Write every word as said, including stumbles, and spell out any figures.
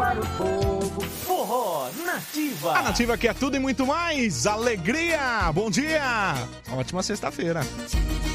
para o povo. Forró Nativa. A Nativa que é tudo e muito mais. Alegria. Bom dia. Ótima sexta-feira.